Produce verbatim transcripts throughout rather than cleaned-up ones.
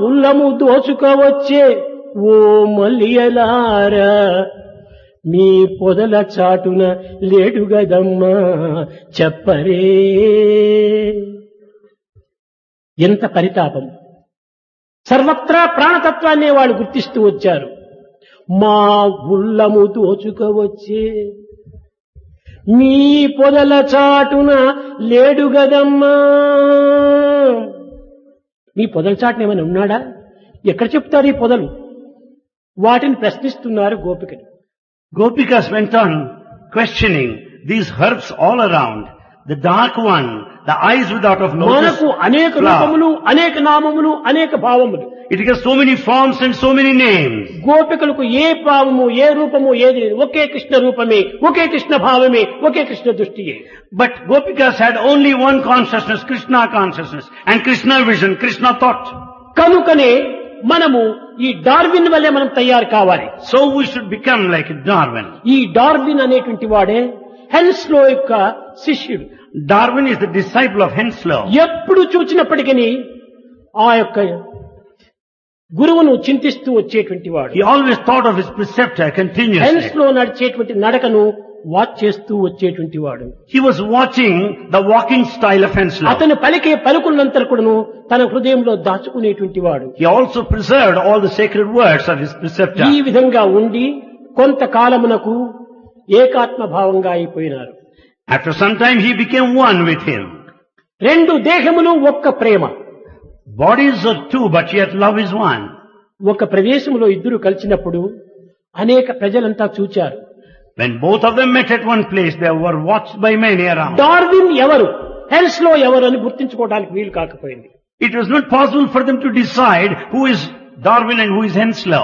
ఉల్లము దోచుకోవచ్చే ఓ మల్లియలారా మీ పొదల చాటున లేడు గదమ్మా చెప్పరే. ఎంత పరితాపం! సర్వత్రా ప్రాణతత్వాన్ని వాళ్ళు గుర్తిస్తూ వచ్చారు. మా ఉల్లము దోచుకోవచ్చే మీ పొదల చాటున లేడు గదమ్మా. మీ పొదల చాటున ఏమైనా ఉన్నాడా? ఎక్కడ చెప్తారు ఈ పొదలు? వాటిని ప్రశ్నిస్తున్నారు గోపికలు. Gopikas went on questioning these herbs all around. The dark one, the eyes without of lotus మనకు అనేక రూపములు, అనేక నామములు, అనేక భావములు. It has so many forms and so many names. గోపికలకు ఏ భావము, ఏ రూపము ఏది లేదు. ఒకే కృష్ణ రూపమే, ఒకే కృష్ణ భావమే, ఒకే Krishna దృష్టియే. But Gopikas had only one consciousness, Krishna consciousness, and Krishna vision, Krishna thought. కనుకనే మనము ఈ డార్విన్ వల్లే మనం తయారు కావాలి. So we should become like Darwin. ఈ డార్విన్ అనేటువంటి వాడే హెన్స్లో యొక్క శిష్యుడు. Darwin is the disciple of Henslow. ఎప్పుడు చూచినప్పటికీ ఆ యొక్క గురువును చింతిస్తూ వచ్చేటువంటి వాడు. He always thought of his preceptor continuously. హెన్స్లో నడిచేటువంటి నడకను వాచ్ చేస్తూ వచ్చేటువంటి వాడు. He was watching the walking style of Henslow. అతను పలికే పలుకులంతా కూడాను తన హృదయంలో దాచుకునేటువంటి వాడు. He also preserved all the sacred words of his preceptor. ఈ విధంగా ఉండి కొంతకాలమునకు ఏకాత్మ భావంగా అయిపోయినారు. After some time he became one with him. రెండు దేహములు ఒక్క ప్రేమ. Bodies are two, but yet love is one. ఒక ప్రదేశంలో ఇద్దరు కలిసినప్పుడు అనేక ప్రజలంతా చూచారు. When both of them met at one place, they were watched by many around. Darwin ఎవరు, హెన్స్లో ఎవరు అని గుర్తించుకోవడానికి వీలు కాకపోయింది. It was not possible for them to decide who is Darwin and who is Henslow.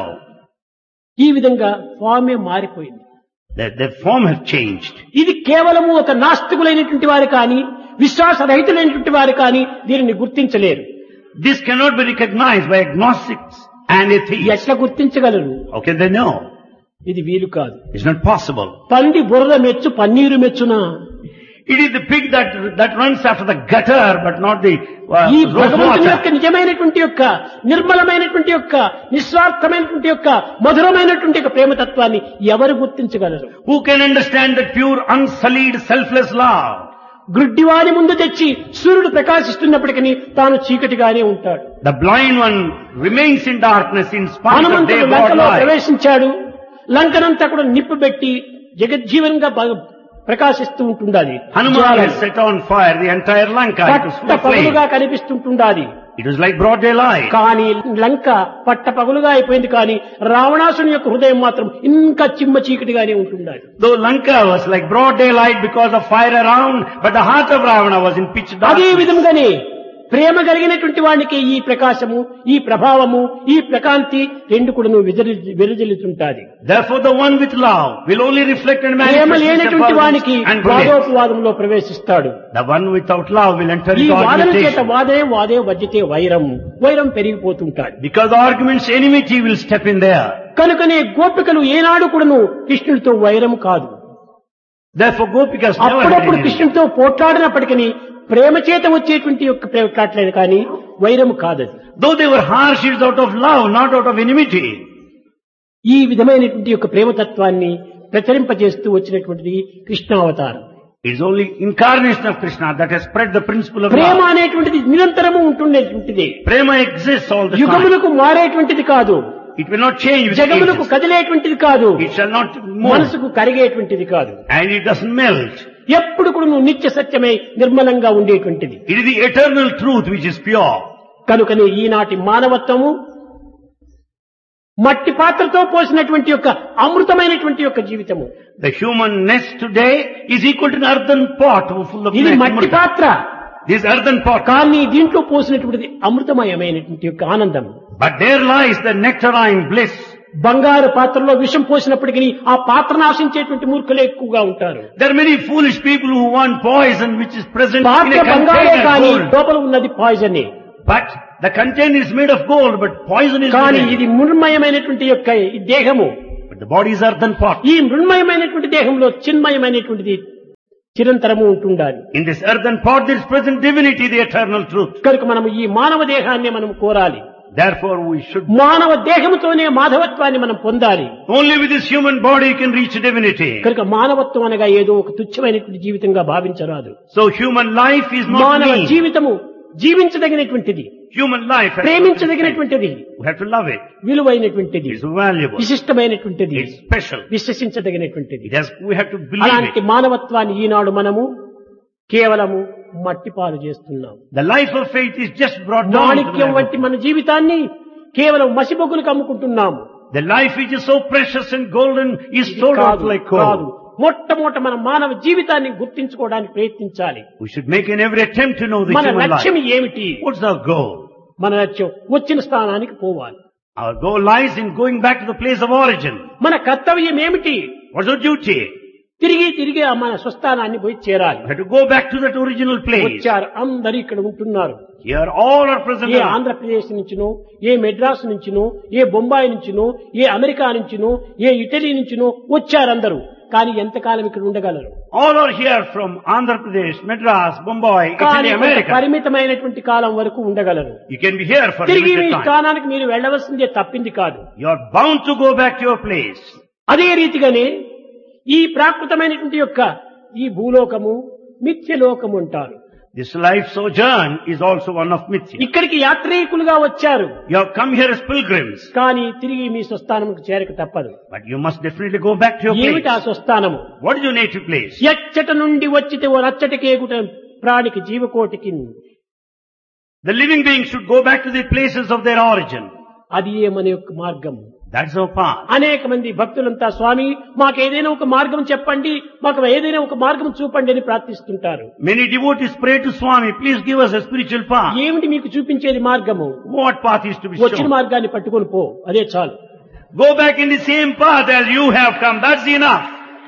ఈ విధంగా ఫామే మారిపోయింది. Their, their form had changed. ఇది కేవలము ఒక నాస్తికులైనటువంటి వారు కానీ, విశ్వాసరహితులైనటువంటి వారు కానీ దీనిని గుర్తించలేరు. This cannot be recognized by agnostics and atheists. ఎట్లా గుర్తించగలరు? How can they know? ఇది వీలు కాదు. It's not possible. పంది బురద మెచ్చు paneer మెచ్చునా? It is the pig that that runs after the gutter, but not the uh, ఈ rose భగవంతుని యొక్క water. నిజమైనటువంటి యొక్క నిర్మలమైనటువంటి యొక్క నిస్వార్థమైనటువంటి యొక్క మధురమైనటువంటి యొక్క ప్రేమతత్వాన్ని ఎవరు గుర్తించగలరు? Who can understand that pure, unsullied, selfless love? గ్రుడ్డివాని ముందు తెచ్చి సూర్యుడు ప్రకాశిస్తున్నప్పటికీ తాను చీకటిగానే ఉంటాడు. The blind one remains in darkness in spite of హనుమంతుడు day లంకలో light. ప్రవేశించాడు. లంకనంతా కూడా నిప్పు పెట్టి జగజ్జీవనంగా బాగా ప్రకాశిస్తూ ఉంటుండాలి. Hanuman has set on fire the entire Lanka. It was full పట్ట of flame. పగులుగా కనిపిస్తుంటుండాలి. It was like broad daylight. కానీ లంక పట్ట పగులుగా అయిపోయింది. కానీ రావణాసుని యొక్క హృదయం మాత్రం ఇంకా చిమ్మ చీకటిగానే ఉంటుండాలి. Though Lanka was like broad daylight because of fire around, but the heart of Ravana was in pitch అదే darkness. విధంగానే ప్రేమ కలిగినటువంటి వానికి ఈ ప్రకాశము, ఈ ప్రభావము, ఈ ప్రకాంతి రెండు కూడా విరజిల్లుతుంటాది. Therefore the one with love will only reflect and Prema manifest లేనటువంటి his వానికి and brilliance. వాదోపవాదంలో ప్రవేశిస్తాడు. The one without love will enter ఈ into వాదన చేత argumentation. వాదే వాదే వజ్జితే వైరం వైరం పెరిగిపోతుంటాడు. Because the arguments enmity will step in there. కనుకనే గోపికలు ఏనాడు కూడాను కృష్ణుడితో వైరం కాదు. Therefore Gopikas never had అప్పుడప్పుడు enemy. కృష్ణుడితో పోట్లాడినప్పటికీ ప్రేమ చేత వచ్చేటువంటి యొక్క పోట్లాడలేదు కానీ వైరము కాదది. Though they were harsh, it is out of love, not out of enmity. ఈ విధమైనటువంటి యొక్క ప్రేమతత్వాన్ని ప్రచరింపజేస్తూ వచ్చినటువంటిది కృష్ణావతారం. It is only incarnation of Krishna that has spread the principle of Prema love. అనేటువంటిది నిరంతరము ఉంటుండేటువంటిది. Prema exists all the time. యుగములకు మారేటువంటిది కాదు. It will not change with జగములకు ages. కదిలేటువంటిది కాదు. It shall not move. మనసుకు కరిగేటువంటిది కాదు. And it doesn't melt. ఎప్పుడు కూడా నువ్వు నిత్య సత్యమై నిర్మలంగా ఉండేటువంటిది. It is the eternal truth which is pure. కనుకనే ఈనాటి మానవత్వము మట్టి పాత్రతో పోసినటువంటి యొక్క అమృతమైనటువంటి యొక్క జీవితము. The human nest today is equal to an earthen pot full of ఇది milk. మట్టి పాత్ర. This earthen pot. కానీ దీంట్లో పోసినటువంటిది అమృతమయమైనటువంటి యొక్క ఆనందం. But there lies the nectarine bliss. బంగారు పాత్రలో విషం పోసినప్పటికీ ఆ పాత్రను ఆశించేటువంటి మూర్ఖులే ఎక్కువగా ఉంటారు. There are many foolish people who want poison which is present in పాత్ర a బంగారే container కానీ gold. లోపల ఉన్నది poison. But the container is made of gold, but poison is కానీ within. ఇది మృణ్మయమైనటువంటి యొక్క ఈ దేహము. But the body is earthen pot. ఈ మృణ్మయమైనటువంటి దేహంలో చిన్మయమైనటువంటిది చిరంతరము ఉంటుండాలి. In this earthen pot there is present divinity, the eternal truth. కనుక మనం ఈ మానవ దేహాన్ని మనం కోరాలి. Therefore we should, మానవ దేహముతోనే మాధవత్వాన్ని మనం పొందాలి. only with this human body you can reach divinity. కనుక మానవత్వం అనగా ఏదో ఒక తుచ్చమైనటువంటి జీవితంగా భావించరాదు. So human life is not మానవ mean. జీవితము జీవించదగినటువంటిది, Human life has to be ప్రేమించదగినటువంటిది, we have to love it. విలువైనటువంటిది, It's valuable. విశిష్టమైనటువంటిది, It's special. విశ్వసించదగినటువంటిది. It has, we have to believe అలాంటి it. మానవత్వాన్ని ఈనాడు మనము కేవలము మట్టిపాలు చేస్తున్నాం. The life of faith is just brought down to the Manikyam level. వంటి మన జీవితాన్ని కేవలం మసిబొగ్గులకు అమ్ముకుంటున్నాము. The life which is so precious and golden is ఇది sold out కాదు, like కాదు. coal. మొట్టమొదట మన మానవ జీవితాన్ని గుర్తించుకోవడానికి ప్రయత్నించాలి. We should make an every attempt to know the మన human లక్ష్యం life. ఏమిటి? What's our goal? మన లక్ష్యం వచ్చిన స్థానానికి పోవాలి. Our goal lies in going back to the place of origin. మన కర్తవ్యం ఏమిటి? What's our duty? తిరిగి తిరిగి ఆ మన స్వస్థానాన్ని పోయి చేరాలి. We have to go back to that original place. వచ్చారు, అందరూ ఇక్కడ ఉంటున్నారు. Here all are present. A Andhra Pradesh నుంచినో, A Madras నుంచినో, A Bombay నుంచినో, A America నుంచినో, A Italy నుంచినో వచ్చారందరూ. కానీ ఎంతకాలం ఇక్కడ ఉండగలరు? All are here from Andhra Pradesh, Madras, Bombay, కానీ Italy, America. పరిమితమైనటువంటి కాలం వరకు ఉండగలరు. You can be here for తిరిగి మీ limited time. స్థానానికి మీరు వెళ్ళవలసిందే, తప్పింది కాదు. You are bound to go back to your place. అదే రీతిగానే ఈ ప్రాకృతమైనటువంటి యొక్క ఈ భూలోకము మిథ్యలోకము అంటారు. This life sojourn is also one of mithya. ఇక్కడికి యాత్రికులుగా వచ్చారు, You have come here as pilgrims, కానీ తిరిగి మీ స్వస్థానముకు చేరక తప్పదు. but you must definitely go back to your ఏమిటి ఆ place. స్వస్థానము? What is your native place? ఎచ్చట నుండి వచ్చితే ఓ రచ్చటికేగుట ప్రాణికి జీవకోటికి, The living beings should go back to the places of their origin. అది ఏ మన యొక్క మార్గం. That's our path. అనేక మంది భక్తులంతా స్వామి మాకు ఏదైనా ఒక మార్గం చెప్పండి, మాకు ఏదైనా ఒక మార్గం చూపండి అని ప్రార్థిస్తుంటారు. Many devotees pray to Swami, please give us a spiritual path. ఏమిటి మీకు చూపించేది మార్గము? What path is to be వచ్చిన shown? మార్గాన్ని పట్టుకొని పో, అదే చాలు. Go back in the same path as you have come. That's enough.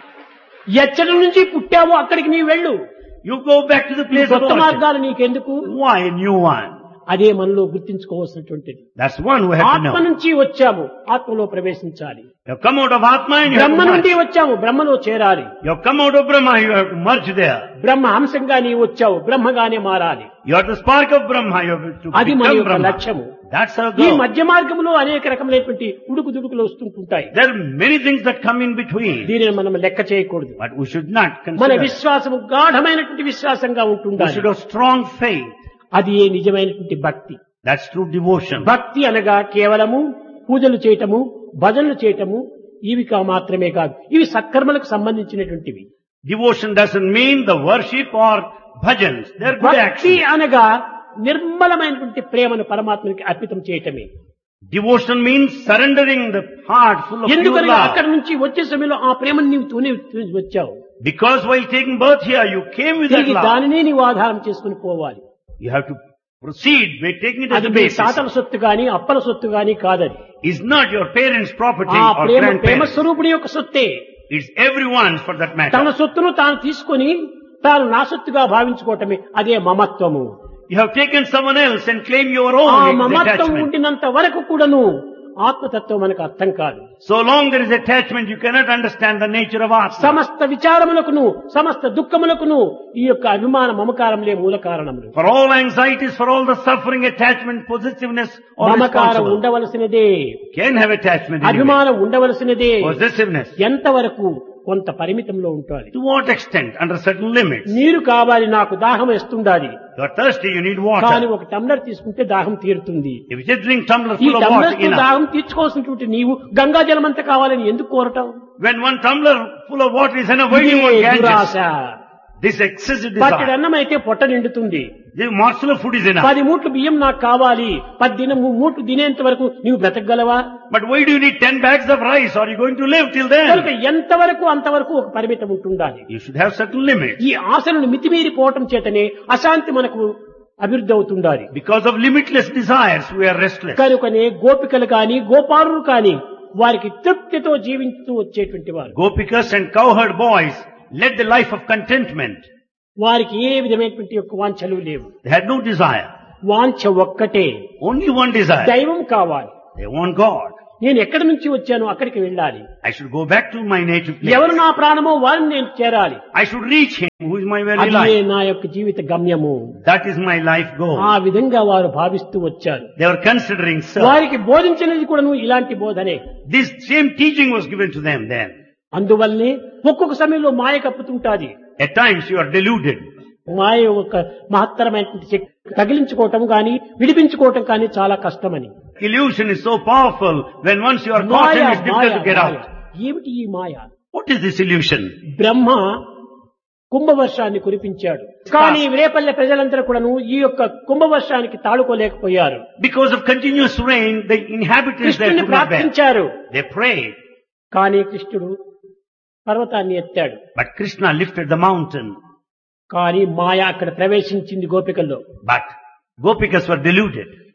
ఎచ్చటి నుంచి పుట్టావో అక్కడికి నీవు వెళ్ళు. You go back to the place of కొత్త origin. మార్గాలు నీకెందుకు? Why a new one? అదే మనలో గుర్తించుకోవాల్సినటువంటిది. That's one we have to ఆత్మ know. నుంచి వచ్చాము, ఆత్మలో ప్రవేశించాలి. You have come out of Atma and you have Brahma to నుండి merge. వచ్చాము, బ్రహ్మలో చేరాలి. You have come out of Brahma, you have to merge there. బ్రహ్మ హంసంగా నీవు వచ్చావు, బ్రహ్మగానే మారాలి. You are the spark of Brahma, you have to అది మన become యొక్క Brahma. లక్ష్యము. That's our ఈ goal. మధ్య మార్గంలో అనేక రకమైనటువంటి ఉడుకు దుడుకులు వస్తుంటుంటాయి. There are many things that come in between, దీనిని మనం లెక్క చేయకూడదు. but we should not మన consider. విశ్వాసము గాఢమైనటువంటి విశ్వాసంగా We ఉంటుండాలి. should have strong faith. అది ఏ నిజమైనటువంటి భక్తి. That's true devotion. భక్తి అనగా కేవలము పూజలు చేయటము, భజనలు చేయటము ఇవి కా మాత్రమే కాదు. ఇవి సత్కర్మలకు సంబంధించినటువంటివి. Devotion doesn't mean the worship or bhajans. They're good భక్తి actions. అనగా నిర్మలమైనటువంటి ప్రేమను పరమాత్మనికి అర్పితం చేయటమే. Devotion means surrendering the heart full of pure ఎందుకనగా love. అక్కడి నుంచి వచ్చే సమయంలో ఆ ప్రేమను నీవు తూనే వచ్చావు. Because while taking birth here, you came with that తిరిగి love. దానినే నీవు ఆధారం చేసుకుని పోవాలి. You have to proceed by taking it as అది a మీ basis. తాతల సొత్తు గాని అప్పల సొత్తు గాని కాదది. It's not your parents' property ఆ or ప్రేమ ప్రేమ grandparents. స్వరూపుడి యొక్క సొత్తే. It's everyone's for that తన matter. సొత్తును తాను తీసుకొని తాను నా సొత్తుగా భావించుకోవటమే అదే మమత్వము. You have taken someone else and claim your ఆ own మమత్వం attachment. ఉండినంత వరకు కూడాను ఆత్మతత్వం మనకు అర్థం కాదు. So long there is attachment, you cannot understand the nature of Atma. సమస్త విచారములకును సమస్త దుఃఖములకును ఈ యొక్క అభిమాన మమకారములే మూల కారణములు. For all anxieties, for all the suffering, attachment, possessiveness, or మమకారం responsible. ఉండవలసినదే, Can have attachment anyway. అభిమానం ఉండవలసినదే. Possessiveness. ఎంతవరకు? కొంత పరిమితంలో ఉండాలి. To what extent? Under certain limits. నీరు కావాలి, నాకు దాహం వేస్తుండాలి. You are thirsty, you need కానీ water. ఒక టంబ్లర్ తీసుకుంటే దాహం తీరుతుంది. If you just drink tumbler ఈ full of water, tumbler enough. దాహం తీర్చుకోవాల్సినటువంటి నీవు గంగా జలం అంతా కావాలని ఎందుకు కోరటం? When one tumbler full of water is enough, why do you want ఇదే దురాశ. Ganges? This excessive పట్టెడు desire. అన్నం అయితే పొట్ట నిండుతుంది. This morsel of food is enough. పది మూట్లు బియ్యం నాకు కావాలి, పది దినం మూట్లు తినేంత వరకు నీవు బ్రతకగలవా? But why do you need ten bags of rice? Are you going to live till కనుక then? ఎంతవరకు అంతవరకు ఒక పరిమితం ఉంటుండాలి. You should have certain limits. ఈ ఆశలను మితిమీరిపోవటం చేతనే అశాంతి మనకు అభివృద్ధి అవుతుండాలి. Because of limitless desires, we are restless. కనుకనే గోపికలు కాని గోపాలురు కాని వారికి తృప్తితో జీవించుతూ వచ్చేటువంటి వారు. Gopikas and cowherd boys led the life of contentment. వారికి ఏ విధమైనటువంటి యొక్క వాంఛలు లేవు. They had no desire. వాంఛ ఒక్కటే, Only one desire. దైవం కావాలి. They want God. నేను ఎక్కడి నుంచి వచ్చానో అక్కడికి వెళ్ళాలి. I should go back to my native place. ఎవరు నా ప్రాణమో వారిని నేను చేరాలి. I should reach him who is my very అదే life. నా యొక్క జీవిత గమ్యము. That is my life goal. ఆ విధంగా వారు భావిస్తూ వచ్చారు. They were considering so. వారికి బోధించినది కూడాను ఇలాంటి బోధనే. This same teaching was given to them then. అందువల్లనే ఒక్కొక్క సమయంలో మాయ కప్పుతుంటాది. At times you are deluded. మాయ ఒక మహత్తరమైనటువంటి శక్తి. తగిలించుకోవటం గాని విడిపించుకోవటం కానీ చాలా కష్టమని. Illusion is so powerful when once you are caught Maya and it's difficult to get Maya out. ఏమిటి ఈ మాయ? What is this illusion? బ్రహ్మ కుంభవర్షాన్ని కురిపించాడు. కానీ రేపల్లె ప్రజలందరూ కూడాను ఈ యొక్క కుంభవర్షానికి తాళుకోలేకపోయారు. Because of continuous rain, the inhabitants there కృష్ణుని could not bear. ప్రార్థించారు. They prayed. కానీ కృష్ణుడు పర్వతాన్ని ఎత్తాడు. But Krishna lifted the mountain. కానీ మాయ అక్కడ ప్రవేశించింది గోపికల్లో. But Gopikas were deluded.